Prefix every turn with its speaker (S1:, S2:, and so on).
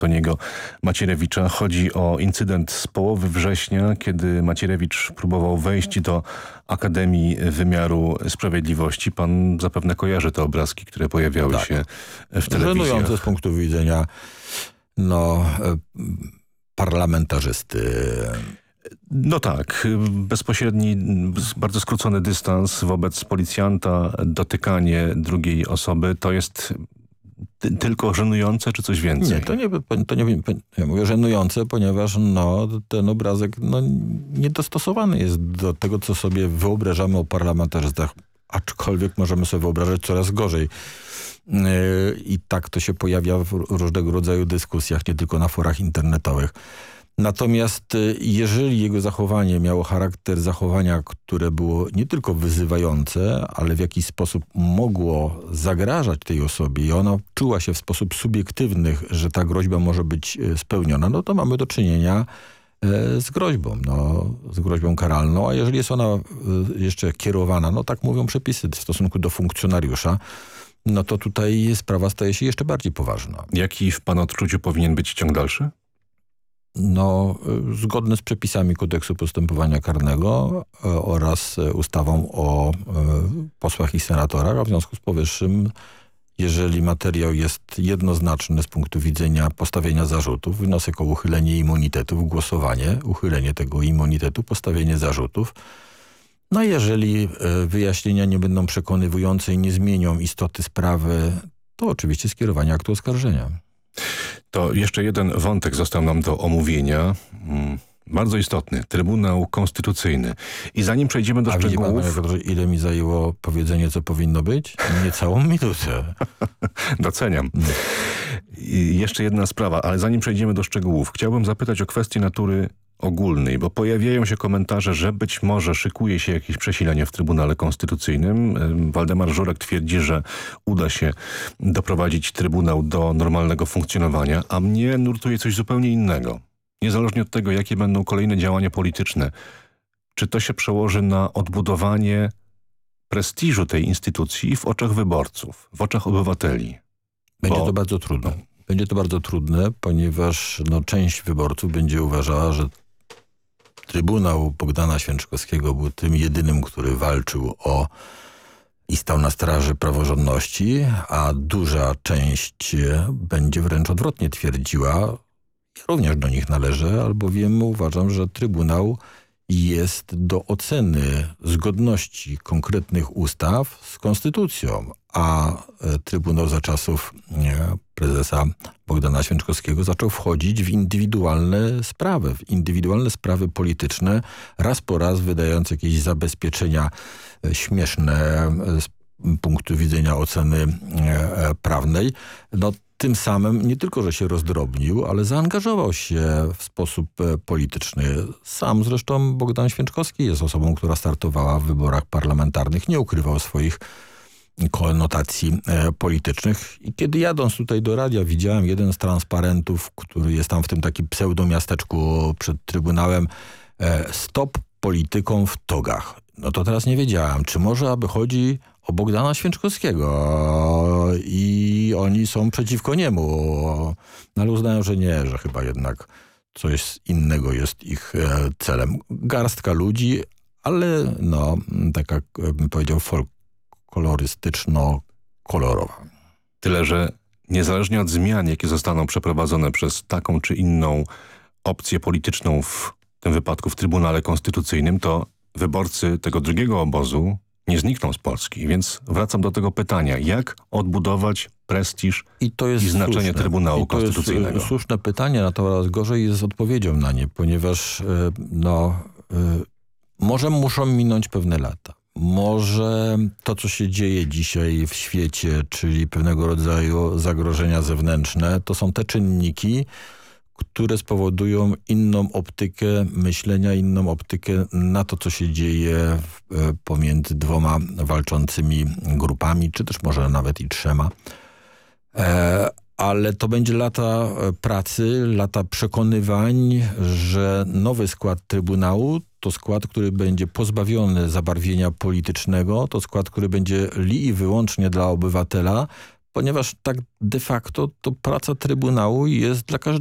S1: Antoniego Macierewicza. Chodzi o incydent z połowy września, kiedy Macierewicz próbował wejść do Akademii Wymiaru Sprawiedliwości. Pan zapewne kojarzy te obrazki, które pojawiały się w telewizji.
S2: Żenujące z punktu widzenia parlamentarzysty.
S1: No tak, bezpośredni, bardzo skrócony dystans wobec policjanta, dotykanie drugiej osoby, to jest tylko żenujące, czy coś więcej?
S2: Ja mówię żenujące, ponieważ ten obrazek niedostosowany jest do tego, co sobie wyobrażamy o parlamentarzystach, aczkolwiek możemy sobie wyobrażać coraz gorzej. I tak to się pojawia w różnego rodzaju dyskusjach, nie tylko na forach internetowych. Natomiast jeżeli jego zachowanie miało charakter zachowania, które było nie tylko wyzywające, ale w jakiś sposób mogło zagrażać tej osobie i ona czuła się w sposób subiektywny, że ta groźba może być spełniona, no to mamy do czynienia z groźbą karalną. A jeżeli jest ona jeszcze kierowana, no tak mówią przepisy w stosunku do funkcjonariusza, no to tutaj sprawa staje się jeszcze bardziej poważna.
S1: Jaki w pana odczuciu powinien być ciąg dalszy?
S2: Zgodne z przepisami Kodeksu Postępowania Karnego oraz ustawą o posłach i senatorach, a w związku z powyższym, jeżeli materiał jest jednoznaczny z punktu widzenia postawienia zarzutów, wniosek o uchylenie immunitetu, głosowanie, uchylenie tego immunitetu, postawienie zarzutów. No jeżeli wyjaśnienia nie będą przekonywujące i nie zmienią istoty sprawy, to oczywiście skierowanie aktu oskarżenia.
S1: To jeszcze jeden wątek został nam do omówienia. Bardzo istotny. Trybunał Konstytucyjny. I zanim przejdziemy do szczegółów...
S2: Widzi pan, panie Piotrze, ile mi zajęło powiedzenie, co powinno być? Niecałą minutę.
S1: Doceniam. I jeszcze jedna sprawa, ale zanim przejdziemy do szczegółów, chciałbym zapytać o kwestię natury ogólnej, bo pojawiają się komentarze, że być może szykuje się jakieś przesilenie w Trybunale Konstytucyjnym. Waldemar Żurek twierdzi, że uda się doprowadzić Trybunał do normalnego funkcjonowania, a mnie nurtuje coś zupełnie innego. Niezależnie od tego, jakie będą kolejne działania polityczne, czy to się przełoży na odbudowanie prestiżu tej instytucji w oczach wyborców, w oczach obywateli?
S2: Będzie to bardzo trudne. Będzie to bardzo trudne, ponieważ część wyborców będzie uważała, że Trybunał Bogdana Święczkowskiego był tym jedynym, który walczył i stał na straży praworządności, a duża część będzie wręcz odwrotnie twierdziła, ja również do nich należę, albowiem uważam, że Trybunał jest do oceny zgodności konkretnych ustaw z konstytucją, a Trybunał za czasów prezesa Bogdana Święczkowskiego zaczął wchodzić w indywidualne sprawy polityczne, raz po raz wydając jakieś zabezpieczenia śmieszne z punktu widzenia oceny prawnej. Tym samym nie tylko, że się rozdrobnił, ale zaangażował się w sposób polityczny. Sam zresztą Bogdan Święczkowski jest osobą, która startowała w wyborach parlamentarnych, nie ukrywał swoich konotacji politycznych. I kiedy jadąc tutaj do radia widziałem jeden z transparentów, który jest tam w tym takim pseudomiasteczku przed Trybunałem, stop politykom w togach. No to teraz nie wiedziałem, czy może aby chodzi o Bogdana Święczkowskiego i oni są przeciwko niemu. No ale uznają, że nie, że chyba jednak coś innego jest ich celem. Garstka ludzi, ale taka, bym powiedział, kolorystyczno-kolorowa.
S1: Tyle, że niezależnie od zmian, jakie zostaną przeprowadzone przez taką czy inną opcję polityczną, w tym wypadku w Trybunale Konstytucyjnym, to wyborcy tego drugiego obozu nie znikną z Polski. Więc wracam do tego pytania. Jak odbudować prestiż i znaczenie Trybunału Konstytucyjnego?
S2: To jest słuszne pytanie, natomiast gorzej jest z odpowiedzią na nie, ponieważ może muszą minąć pewne lata. Może to, co się dzieje dzisiaj w świecie, czyli pewnego rodzaju zagrożenia zewnętrzne, to są te czynniki, które spowodują inną optykę myślenia, inną optykę na to, co się dzieje pomiędzy dwoma walczącymi grupami, czy też może nawet i trzema. Ale to będzie lata pracy, lata przekonywań, że nowy skład Trybunału to skład, który będzie pozbawiony zabarwienia politycznego, to skład, który będzie li i wyłącznie dla obywatela, ponieważ tak de facto to praca Trybunału jest dla każdego